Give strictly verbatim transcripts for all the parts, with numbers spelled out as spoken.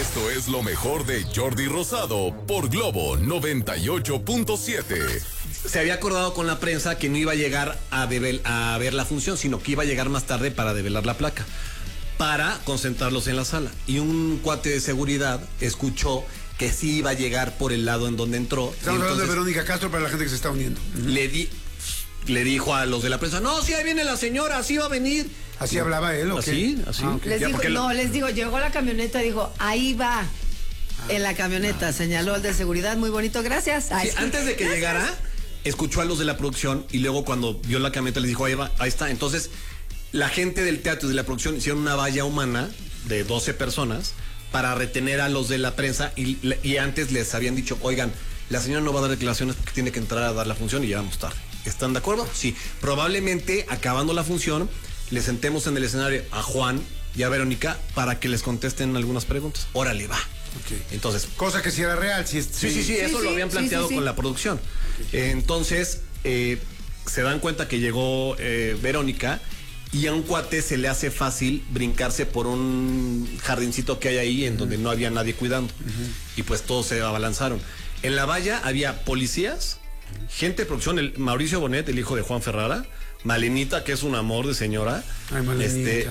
Esto es lo mejor de Jordi Rosado por Globo noventa y ocho punto siete. Se había acordado con la prensa que no iba a llegar a, devel, a ver la función, sino que iba a llegar más tarde para develar la placa, para concentrarlos en la sala. Y un cuate de seguridad escuchó que sí iba a llegar por el lado en donde entró. Estamos hablando de Verónica Castro para la gente que se está uniendo. Uh-huh. Le di, le dijo a los de la prensa, no, sí, ahí viene la señora, así va a venir. ¿Así hablaba él o qué? Así, así. Ah, okay. les digo, no, les digo, llegó la camioneta y dijo, ahí va. Ah, en la camioneta, ah, señaló el de seguridad, muy bonito, gracias. Ay, sí, antes de que gracias. llegara, escuchó a los de la producción y luego cuando vio la camioneta les dijo, ahí va, ahí está. Entonces, la gente del teatro y de la producción hicieron una valla humana de doce personas para retener a los de la prensa y, y antes les habían dicho, oigan, la señora no va a dar declaraciones porque tiene que entrar a dar la función y llegamos tarde. ¿Están de acuerdo? Sí. Probablemente, acabando la función, les sentemos en el escenario a Juan y a Verónica para que les contesten algunas preguntas. Órale, va. Okay. Entonces, cosa que si era real, si es, sí, sí, sí, sí, eso sí, lo habían planteado sí, sí, sí. con la producción. Okay. Eh, entonces, eh, se dan cuenta que llegó eh, Verónica y a un cuate se le hace fácil brincarse por un jardincito que hay ahí en uh-huh. donde no había nadie cuidando. Uh-huh. Y pues todos se abalanzaron. En la valla había policías, uh-huh. gente de producción, el Mauricio Bonet, el hijo de Juan Ferrara, Malenita, que es un amor de señora. Ay, Malenita. Este,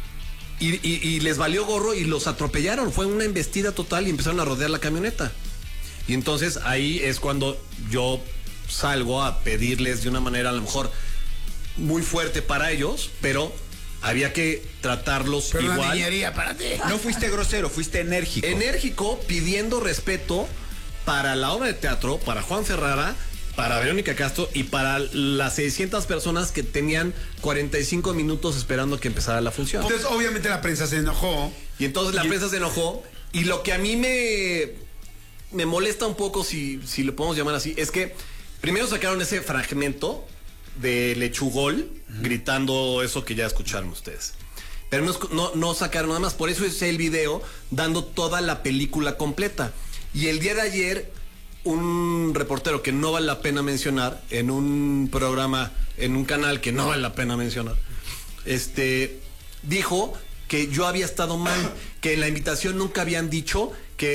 y, y, y les valió gorro y los atropellaron. Fue una embestida total y empezaron a rodear la camioneta. Y entonces ahí es cuando yo salgo a pedirles de una manera a lo mejor muy fuerte para ellos, pero había que tratarlos pero igual. Una niñería para ti. No fuiste grosero, fuiste enérgico. Enérgico, pidiendo respeto para la obra de teatro, para Juan Ferrara, para Verónica Castro y para las seiscientas personas que tenían cuarenta y cinco minutos esperando que empezara la función. Entonces, obviamente la prensa se enojó. Y entonces la y... prensa se enojó. Y lo que a mí me, me molesta un poco, si, si lo podemos llamar así, es que primero sacaron ese fragmento de Lechugol, uh-huh. gritando eso que ya escucharon ustedes. Pero no, no, no sacaron nada más. Por eso es el video dando toda la película completa. Y el día de ayer, un reportero que no vale la pena mencionar, en un programa, en un canal que no vale la pena mencionar, este, dijo que yo había estado mal, que en la invitación nunca habían dicho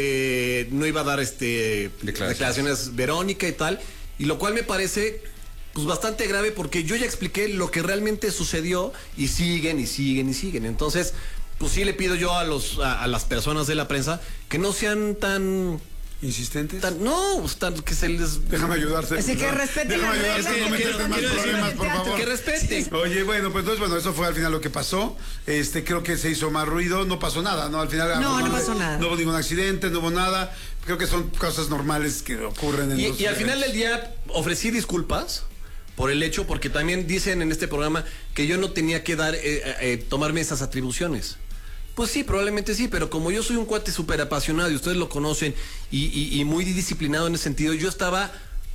que no iba a dar este declaraciones, declaraciones Verónica y tal, y lo cual me parece pues bastante grave porque yo ya expliqué lo que realmente sucedió y siguen y siguen y siguen. Entonces, pues sí le pido yo a los a, a las personas de la prensa que no sean tan ¿insistentes? Tan, no, tan, que se les... Déjame ayudarte. Así que respeten Déjame las ayudarte, reglas. no meterse en más problemas, por favor. Que respeten. Oye, bueno, pues entonces, bueno, eso fue al final lo que pasó. Este, creo que se hizo más ruido, no pasó nada, ¿no? Al final... No, no, no pasó de, nada. No hubo ningún accidente, no hubo nada. Creo que son cosas normales que ocurren en y, los... Y al final del día ofrecí disculpas por el hecho, porque también dicen en este programa que yo no tenía que dar, eh, eh, tomarme esas atribuciones. Pues sí, probablemente sí, pero como yo soy un cuate súper apasionado y ustedes lo conocen y, y, y muy disciplinado en ese sentido, yo estaba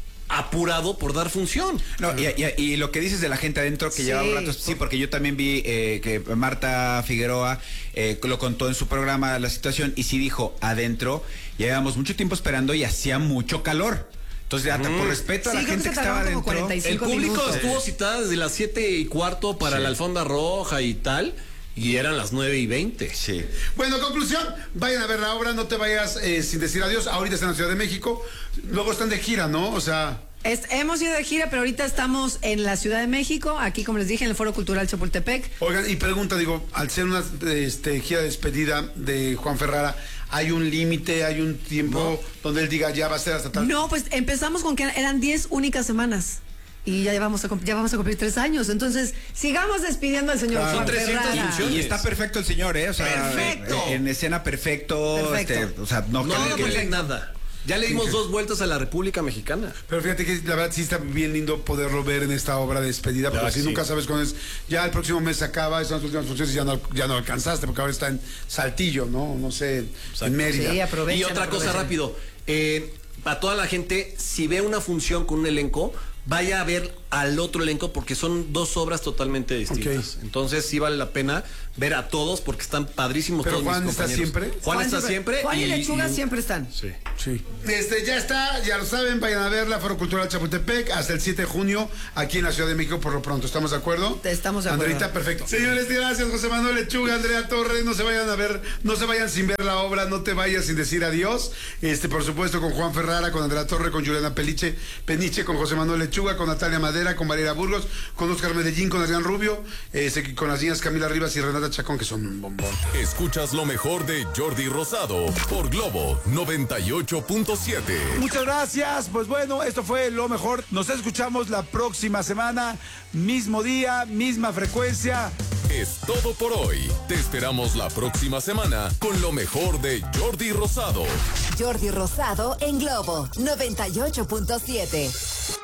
apurado por dar función. No, y, y, y lo que dices de la gente adentro que sí, llevaba un rato, sí, porque yo también vi eh, que Marta Figueroa eh, lo contó en su programa la situación y sí dijo, adentro llevábamos mucho tiempo esperando y hacía mucho calor. Entonces, hasta mm. por respeto a sí, la gente que, que estaba adentro, el público minutos. estuvo citada desde las siete y cuarto para sí. la alfombra roja y tal. Y eran las nueve y veinte. Sí. Bueno, conclusión, vayan a ver la obra, no te vayas eh, sin decir adiós. Ahorita están en la Ciudad de México, luego están de gira, ¿no? O sea... Es, hemos ido de gira, pero ahorita estamos en la Ciudad de México, aquí como les dije, en el Foro Cultural Chapultepec. Oigan, y pregunta, digo, al ser una este, gira de despedida de Juan Ferrara, ¿hay un límite, hay un tiempo no. donde él diga ya va a ser hasta tal? No, pues empezamos con que eran diez únicas semanas. Y ya vamos, a, ya vamos a cumplir tres años. Entonces, sigamos despidiendo al señor claro. Juan Ferrara. Y está perfecto el señor, ¿eh? O sea, perfecto. En escena perfecto. perfecto. Este, o sea, no, no, no que le nada. Ya le dimos sí, dos vueltas a la República Mexicana. Pero fíjate que la verdad sí está bien lindo poderlo ver en esta obra de despedida, porque así sí. nunca sabes cuándo es. Ya el próximo mes se acaba, esas últimas funciones y ya no, ya no alcanzaste, porque ahora está en Saltillo, ¿no? No sé, Exacto. en Mérida. Sí, aprovechen, y otra aprovechen. cosa rápido, eh, para toda la gente, si ve una función con un elenco, vaya a ver al otro elenco porque son dos obras totalmente distintas. Okay. Entonces sí vale la pena ver a todos porque están padrísimos. Pero todos Juan mis está siempre. Juan, Juan está siempre. Juan y, y Lechuga y, siempre están. Sí. Sí. Este, ya está, ya lo saben, vayan a ver la Foro Cultural Chapultepec hasta el siete de junio aquí en la Ciudad de México por lo pronto. ¿Estamos de acuerdo? Estamos de acuerdo. Andreita, perfecto. Señores, gracias, José Manuel Lechuga, Andrea Torres, no se vayan a ver, no se vayan sin ver la obra, no te vayas sin decir adiós. Este, por supuesto, con Juan Ferrara, con Andrea Torres, con Juliana Peliche, Peniche, con José Manuel Lechuga, con Natalia Madera, con Valeria Burgos, con Oscar Medellín, con Adrián Rubio, eh, con las niñas Camila Rivas y Renata Chacón, que son un bombón. Escuchas lo mejor de Jordi Rosado por Globo noventa y ocho punto siete. Muchas gracias. Pues bueno, esto fue lo mejor. Nos escuchamos la próxima semana, mismo día, misma frecuencia. Es todo por hoy. Te esperamos la próxima semana con lo mejor de Jordi Rosado. Jordi Rosado en Globo noventa y ocho punto siete.